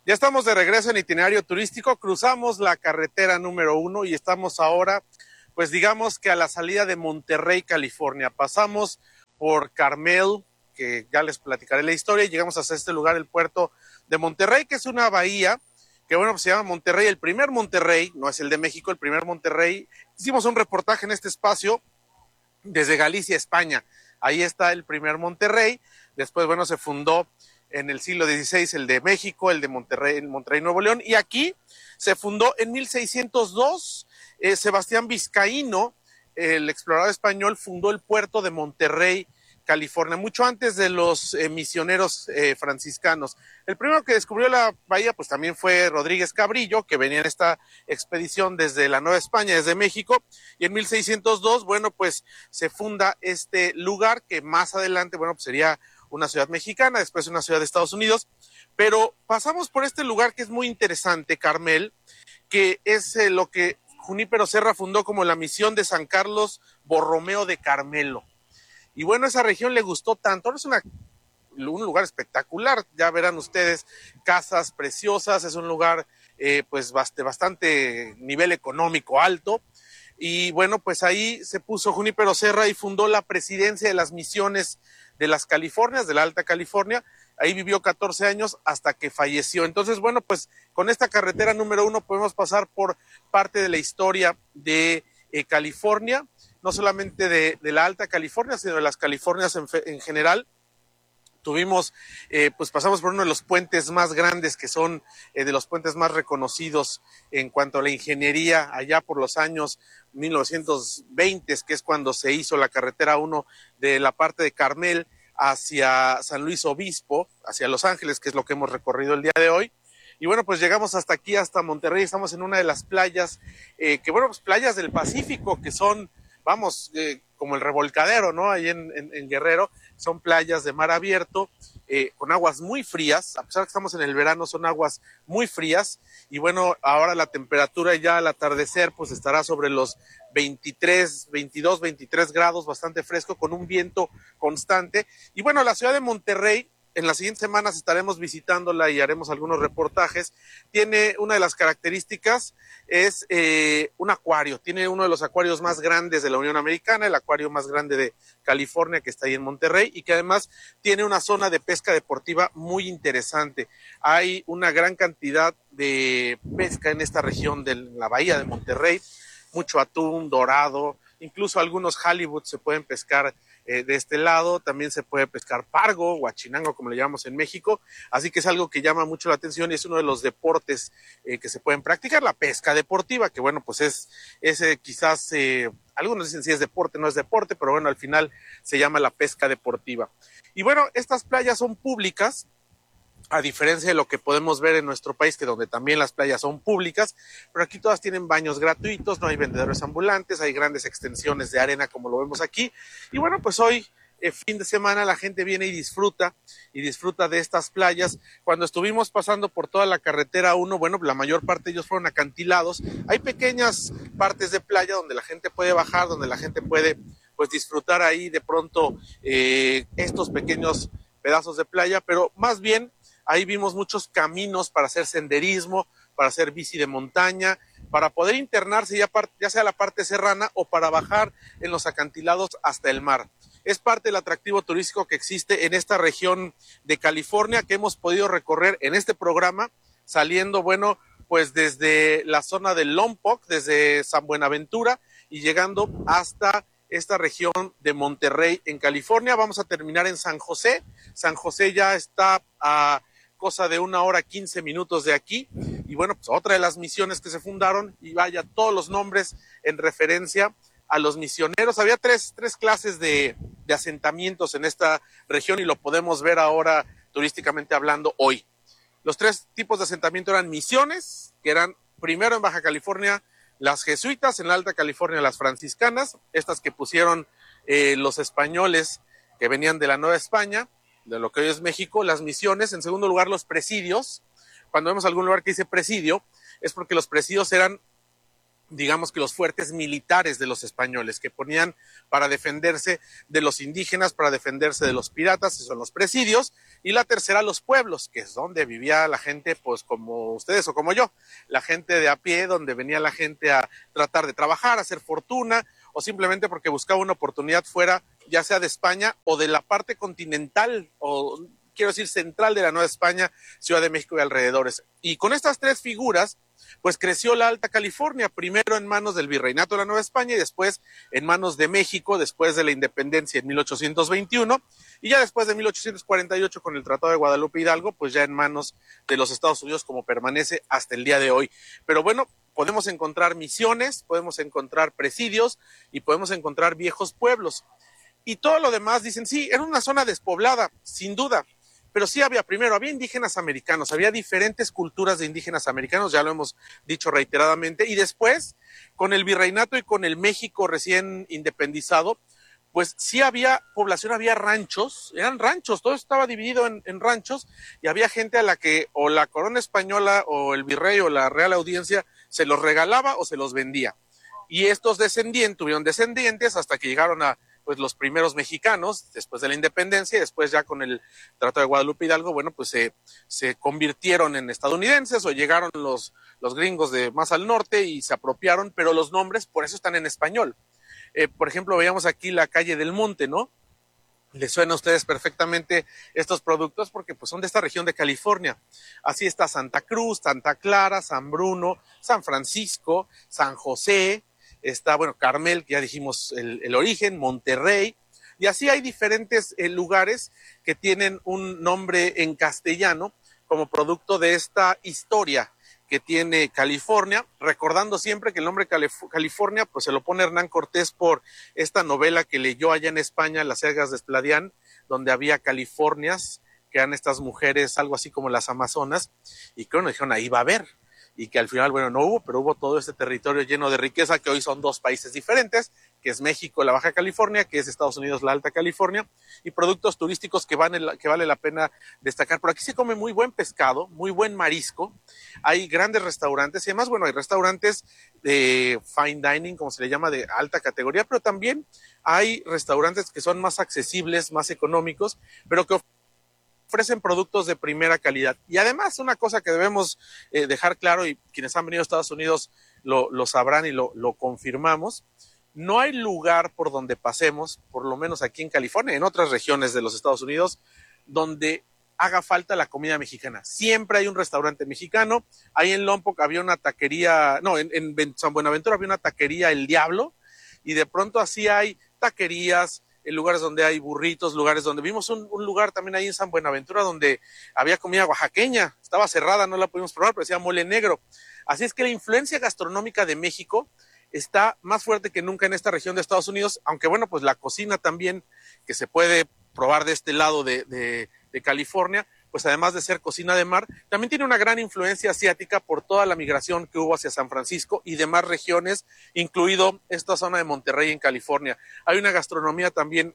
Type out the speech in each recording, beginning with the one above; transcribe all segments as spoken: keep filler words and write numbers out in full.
Ya estamos de regreso en itinerario turístico, cruzamos la carretera número uno y estamos ahora, pues digamos que a la salida de Monterrey, California. Pasamos por Carmel, que ya les platicaré la historia, y llegamos hasta este lugar, el puerto de Monterrey, que es una bahía, que bueno, pues se llama Monterrey, el primer Monterrey, no es el de México, el primer Monterrey. Hicimos un reportaje en este espacio desde Galicia, España. Ahí está el primer Monterrey. Después, bueno, se fundó en el siglo dieciséis el de México, el de Monterrey, el Monterrey, Nuevo León, y aquí se fundó en mil seiscientos dos, eh, Sebastián Vizcaíno, el explorador español, fundó el puerto de Monterrey, California, mucho antes de los eh, misioneros eh, franciscanos. El primero que descubrió la bahía, pues también fue Rodríguez Cabrillo, que venía en esta expedición desde la Nueva España, desde México, y en mil seiscientos dos, bueno, pues se funda este lugar que más adelante, bueno, pues sería una ciudad mexicana, después una ciudad de Estados Unidos, pero pasamos por este lugar que es muy interesante, Carmel, que es eh, lo que Junípero Serra fundó como la misión de San Carlos Borromeo de Carmelo. Y bueno, esa región le gustó tanto, es una, un lugar espectacular, ya verán ustedes, casas preciosas, es un lugar eh, pues de bastante nivel económico alto. Y bueno, pues ahí se puso Junípero Serra y fundó la presidencia de las misiones de las Californias, de la Alta California. Ahí vivió catorce años hasta que falleció. Entonces, bueno, pues con esta carretera número uno podemos pasar por parte de la historia de eh, California, no solamente de, de la Alta California, sino de las Californias en, en general. Tuvimos, eh, pues pasamos por uno de los puentes más grandes, que son eh, de los puentes más reconocidos en cuanto a la ingeniería, allá por los años mil novecientos veinte, que es cuando se hizo la carretera uno de la parte de Carmel hacia San Luis Obispo, hacia Los Ángeles, que es lo que hemos recorrido el día de hoy. Y bueno, pues llegamos hasta aquí, hasta Monterrey, estamos en una de las playas, eh, que bueno, pues playas del Pacífico, que son, vamos, eh, como el Revolcadero, ¿no? Ahí en, en, en Guerrero, son playas de mar abierto, eh, con aguas muy frías, a pesar de que estamos en el verano, son aguas muy frías, y bueno, ahora la temperatura ya al atardecer, pues estará sobre los veintitrés, veintidós, veintitrés grados, bastante fresco, con un viento constante. Y bueno, la ciudad de Monterrey, en las siguientes semanas estaremos visitándola y haremos algunos reportajes. Tiene una de las características, es eh, un acuario, tiene uno de los acuarios más grandes de la Unión Americana, el acuario más grande de California, que está ahí en Monterrey, y que además tiene una zona de pesca deportiva muy interesante. Hay una gran cantidad de pesca en esta región de la bahía de Monterrey, mucho atún, dorado, incluso algunos halibut se pueden pescar eh, de este lado. También se puede pescar pargo, guachinango, como le llamamos en México, así que es algo que llama mucho la atención y es uno de los deportes eh, que se pueden practicar, la pesca deportiva, que bueno, pues es, es eh, quizás, eh, algunos dicen si es deporte, no es deporte, pero bueno, al final se llama la pesca deportiva. Y bueno, estas playas son públicas, a diferencia de lo que podemos ver en nuestro país, que donde también las playas son públicas, pero aquí todas tienen baños gratuitos, no hay vendedores ambulantes, hay grandes extensiones de arena como lo vemos aquí. Y bueno, pues hoy, eh, fin de semana, la gente viene y disfruta, y disfruta de estas playas. Cuando estuvimos pasando por toda la carretera uno, bueno, la mayor parte de ellos fueron acantilados. Hay pequeñas partes de playa donde la gente puede bajar, donde la gente puede pues disfrutar ahí de pronto eh, estos pequeños pedazos de playa, pero más bien ahí vimos muchos caminos para hacer senderismo, para hacer bici de montaña, para poder internarse ya, ya sea la parte serrana o para bajar en los acantilados hasta el mar. Es parte del atractivo turístico que existe en esta región de California, que hemos podido recorrer en este programa, saliendo, bueno, pues desde la zona de Lompoc, desde San Buenaventura, y llegando hasta esta región de Monterrey en California. Vamos a terminar en San José. San José ya está a cosa de una hora quince minutos de aquí, y bueno, pues otra de las misiones que se fundaron, y vaya, todos los nombres en referencia a los misioneros. Había tres, tres clases de, de asentamientos en esta región, y lo podemos ver ahora turísticamente hablando hoy. Los tres tipos de asentamiento eran misiones, que eran primero en Baja California las jesuitas, en la Alta California las franciscanas, estas que pusieron eh, los españoles que venían de la Nueva España, de lo que hoy es México, las misiones. En segundo lugar, los presidios. Cuando vemos algún lugar que dice presidio, es porque los presidios eran, digamos que los fuertes militares de los españoles, que ponían para defenderse de los indígenas, para defenderse de los piratas, esos son los presidios. Y la tercera, los pueblos, que es donde vivía la gente, pues como ustedes o como yo, la gente de a pie, donde venía la gente a tratar de trabajar, a hacer fortuna, o simplemente porque buscaba una oportunidad fuera, ya sea de España o de la parte continental, o quiero decir central de la Nueva España, Ciudad de México y alrededores. Y con estas tres figuras, pues creció la Alta California, primero en manos del Virreinato de la Nueva España y después en manos de México, después de la independencia en mil ochocientos veintiuno, y ya después de mil ochocientos cuarenta y ocho con el Tratado de Guadalupe Hidalgo, pues ya en manos de los Estados Unidos, como permanece hasta el día de hoy. Pero bueno, podemos encontrar misiones, podemos encontrar presidios y podemos encontrar viejos pueblos. Y todo lo demás dicen, sí, era una zona despoblada, sin duda, pero sí había, primero, había indígenas americanos, había diferentes culturas de indígenas americanos, ya lo hemos dicho reiteradamente, y después, con el virreinato y con el México recién independizado, pues sí había población, había ranchos, eran ranchos, todo estaba dividido en, en ranchos, y había gente a la que o la corona española o el virrey o la Real Audiencia se los regalaba o se los vendía. Y estos descendientes, tuvieron descendientes hasta que llegaron a pues los primeros mexicanos, después de la independencia, y después ya con el Tratado de Guadalupe Hidalgo, bueno, pues se, se convirtieron en estadounidenses o llegaron los, los gringos de más al norte y se apropiaron, pero los nombres por eso están en español. Eh, por ejemplo, veíamos aquí la calle del Monte, ¿no? Les suena a ustedes perfectamente estos productos porque pues son de esta región de California. Así está Santa Cruz, Santa Clara, San Bruno, San Francisco, San José, está, bueno, Carmel, que ya dijimos el, el origen, Monterrey, y así hay diferentes eh, lugares que tienen un nombre en castellano como producto de esta historia que tiene California, recordando siempre que el nombre Calif- California pues se lo pone Hernán Cortés por esta novela que leyó allá en España, Las Sergas de Espladián, donde había Californias, que eran estas mujeres, algo así como las Amazonas, y que bueno, dijeron, ahí va a haber, y que al final, bueno, no hubo, pero hubo todo este territorio lleno de riqueza, que hoy son dos países diferentes, que es México, la Baja California, que es Estados Unidos, la Alta California, y productos turísticos que, van el, que vale la pena destacar. Por aquí se come muy buen pescado, muy buen marisco, hay grandes restaurantes, y además, bueno, hay restaurantes de fine dining, como se le llama, de alta categoría, pero también hay restaurantes que son más accesibles, más económicos, pero que ofrecen productos de primera calidad. Y además, una cosa que debemos eh, dejar claro, y quienes han venido a Estados Unidos lo, lo sabrán y lo, lo confirmamos, no hay lugar por donde pasemos, por lo menos aquí en California, en otras regiones de los Estados Unidos, donde haga falta la comida mexicana. Siempre hay un restaurante mexicano. Ahí en Lompoc había una taquería, no, en, en San Buenaventura había una taquería El Diablo, y de pronto así hay taquerías, en lugares donde hay burritos, lugares donde vimos un, un lugar también ahí en San Buenaventura donde había comida oaxaqueña, estaba cerrada, no la pudimos probar, pero decía mole negro. Así es que la influencia gastronómica de México está más fuerte que nunca en esta región de Estados Unidos, aunque bueno, pues la cocina también que se puede probar de este lado de, de, de California, pues además de ser cocina de mar, también tiene una gran influencia asiática por toda la migración que hubo hacia San Francisco y demás regiones, incluido esta zona de Monterrey en California. Hay una gastronomía también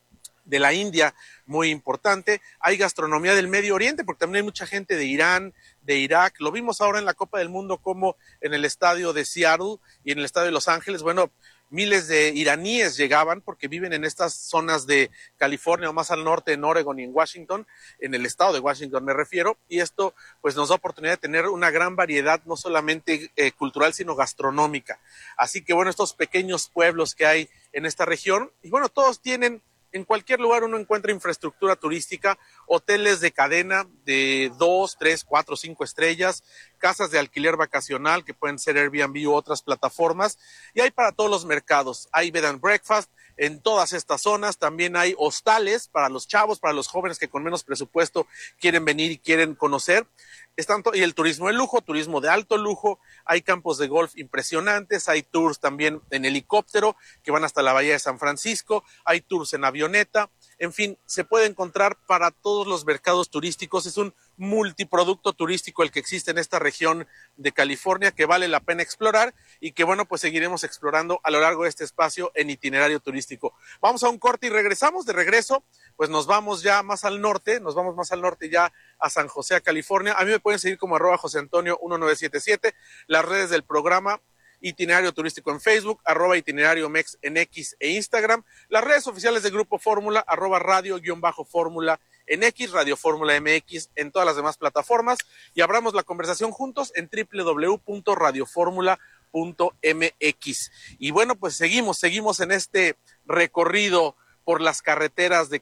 de la India muy importante, hay gastronomía del Medio Oriente, porque también hay mucha gente de Irán, de Irak, lo vimos ahora en la Copa del Mundo como en el estadio de Seattle y en el estadio de Los Ángeles, bueno, miles de iraníes llegaban porque viven en estas zonas de California o más al norte, en Oregon y en Washington, en el estado de Washington me refiero, y esto pues nos da oportunidad de tener una gran variedad, no solamente eh, cultural, sino gastronómica. Así que bueno, estos pequeños pueblos que hay en esta región, y bueno, todos tienen, en cualquier lugar uno encuentra infraestructura turística, hoteles de cadena de dos, tres, cuatro, cinco estrellas, casas de alquiler vacacional que pueden ser Airbnb u otras plataformas, y hay para todos los mercados. Hay bed and breakfast en todas estas zonas, también hay hostales para los chavos, para los jóvenes que con menos presupuesto quieren venir y quieren conocer. Están y el turismo de lujo, turismo de alto lujo, hay campos de golf impresionantes, hay tours también en helicóptero que van hasta la bahía de San Francisco, hay tours en avioneta, en fin, se puede encontrar para todos los mercados turísticos. Es un multiproducto turístico el que existe en esta región de California que vale la pena explorar y que bueno, pues seguiremos explorando a lo largo de este espacio en Itinerario Turístico. Vamos a un corte y regresamos. De regreso, pues nos vamos ya más al norte, nos vamos más al norte ya a San José, a California. A mí me pueden seguir como arroba José Antonio uno nueve siete siete, las redes del programa Itinerario Turístico en Facebook, arroba Itinerario Mex en X e Instagram, las redes oficiales de Grupo Fórmula, arroba radio guión bajo Fórmula en X, Radio Fórmula M X, en todas las demás plataformas, y abramos la conversación juntos en doble u doble u doble u punto radio fórmula punto m x. Y bueno, pues seguimos, seguimos en este recorrido por las carreteras de